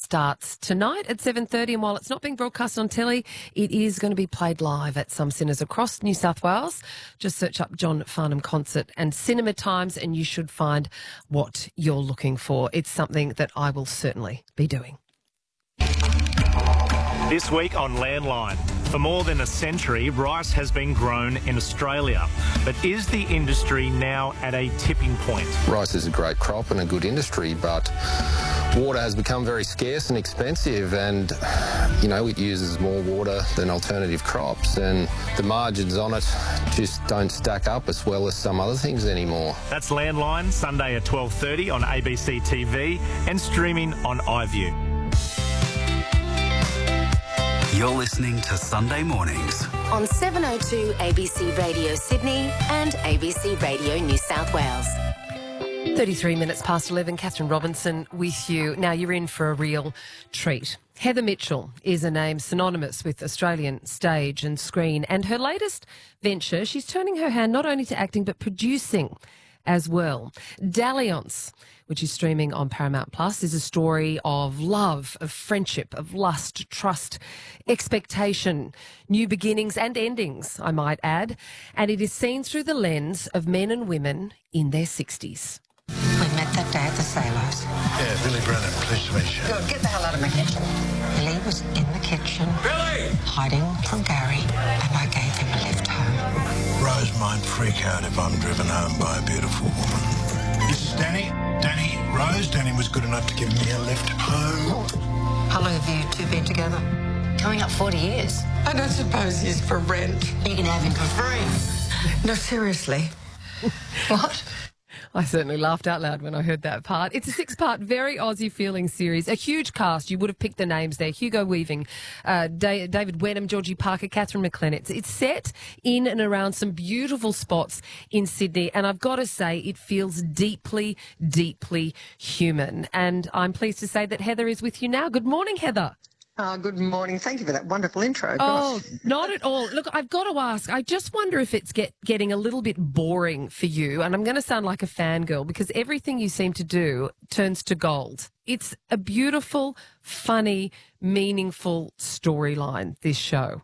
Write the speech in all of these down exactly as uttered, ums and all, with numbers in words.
starts tonight at seven thirty, and while it's not being broadcast on telly, it is going to be played live at some cinemas across New South Wales. Just search up John Farnham Concert and Cinema Times and you should find what you're looking for. It's something that I will certainly be doing. This week on Landline. For more than a century, rice has been grown in Australia. But is the industry now at a tipping point? Rice is a great crop and a good industry, but water has become very scarce and expensive, and, you know, it uses more water than alternative crops, and the margins on it just don't stack up as well as some other things anymore. That's Landline, Sunday at twelve thirty on A B C T V and streaming on iView. You're listening to Sunday Mornings on seven oh two A B C Radio Sydney and A B C Radio New South Wales. thirty-three minutes past eleven, Catherine Robinson with you. Now, you're in for a real treat. Heather Mitchell is a name synonymous with Australian stage and screen, and her latest venture, she's turning her hand not only to acting but producing as well. Dalliance, which is streaming on Paramount Plus, is a story of love, of friendship, of lust, trust, expectation, new beginnings and endings, I might add. And it is seen through the lens of men and women in their sixties. We met that day at the Sailors. Yeah, Billy Brennan, pleased to meet you. Good, get the hell out of my kitchen. Billy was in the kitchen. Billy! Hiding from Gary, and I gave him a lift home. Rose might freak out if I'm driven home by a beautiful woman. This is Danny. Danny, Rose. Danny was good enough to give me a lift home. How long have you two been together? Coming up forty years. I don't suppose he's for rent. You can have him for free. No, seriously. What? I certainly laughed out loud when I heard that part. It's a six-part, very Aussie-feeling series. A huge cast. You would have picked the names there. Hugo Weaving, uh, da- David Wenham, Georgie Parker, Catherine McLennan. It's, it's set in and around some beautiful spots in Sydney, and I've got to say it feels deeply, deeply human. And I'm pleased to say that Heather is with you now. Good morning, Heather. Oh, good morning. Thank you for that wonderful intro. Oh, Gosh. not at all. Look, I've got to ask, I just wonder if it's get, getting a little bit boring for you, and I'm going to sound like a fangirl because everything you seem to do turns to gold. It's a beautiful, funny, meaningful storyline, this show.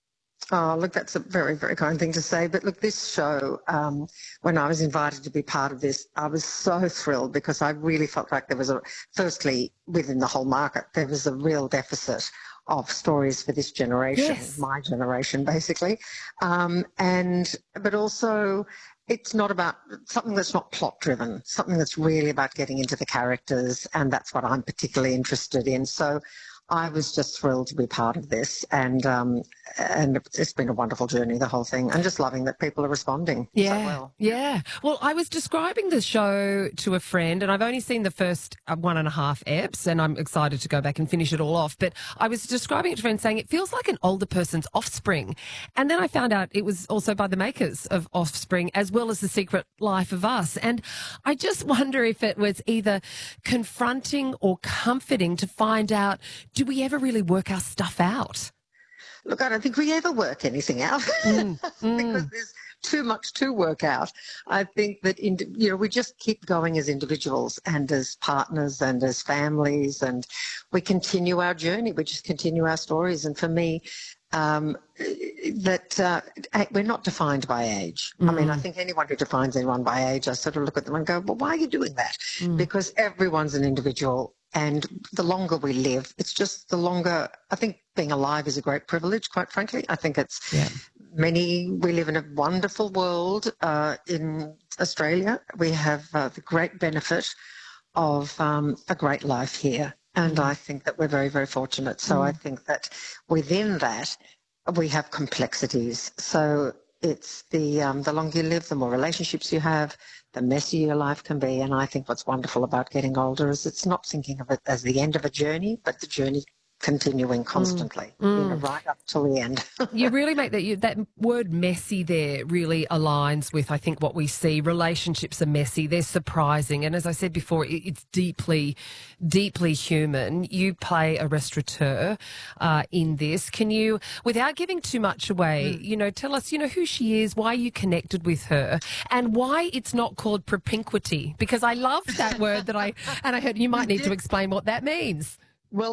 Oh, look, that's a very, very kind thing to say. But look, this show, um, when I was invited to be part of this, I was so thrilled because I really felt like there was a, firstly, within the whole market, there was a real deficit of stories for this generation, Yes. my generation, basically. Um, and, but also, it's not about something that's not plot driven, something that's really about getting into the characters. And that's what I'm particularly interested in. So I was just thrilled to be part of this, and um, and it's been a wonderful journey, the whole thing. I'm just loving that people are responding Yeah, so well. yeah. Well, I was describing the show to a friend, and I've only seen the first uh, one and a half eps, and I'm excited to go back and finish it all off. But I was describing it to a friend saying it feels like an older person's Offspring. And then I found out it was also by the makers of Offspring, as well as The Secret Life of Us. And I just wonder if it was either confronting or comforting to find out, do we ever really work our stuff out? Look, I don't think we ever work anything out Mm, because there's too much to work out. I think that, in, you know, we just keep going as individuals and as partners and as families, and we continue our journey. We just continue our stories. And for me, um, that uh, we're not defined by age. Mm. I mean, I think anyone who defines anyone by age, I sort of look at them and go, well, why are you doing that? Mm. Because everyone's an individual. And the longer we live, it's just the longer, I think being alive is a great privilege, quite frankly. I think it's yeah. many, we live in a wonderful world uh, in Australia. We have uh, the great benefit of um, a great life here. And mm. I think that we're very, very fortunate. So mm. I think that within that, we have complexities. So it's the um, the longer you live, the more relationships you have, the messier your life can be. And I think what's wonderful about getting older is it's not thinking of it as the end of a journey, but the journey continuing constantly, mm. you know, right up till the end. You really make that, you, that word messy there really aligns with, I think, what we see. Relationships are messy, they're surprising. And as I said before, it, it's deeply, deeply human. You play a restaurateur uh, in this. Can you, without giving too much away, mm. you know, tell us, you know, who she is, why you connected with her, and why it's not called propinquity? Because I love that word that I, and I heard you might need to explain what that means.